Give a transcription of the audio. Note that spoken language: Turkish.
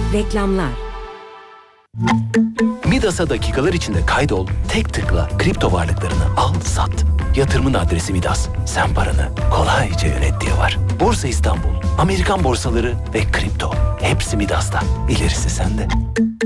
Reklamlar. Midas'a dakikalar içinde kaydol, tek tıkla kripto varlıklarını al, sat. Yatırımın adresi Midas. Sen paranı kolayca yönet diye var. Borsa İstanbul, Amerikan borsaları ve kripto. Hepsi Midas'ta. İlerisi sende.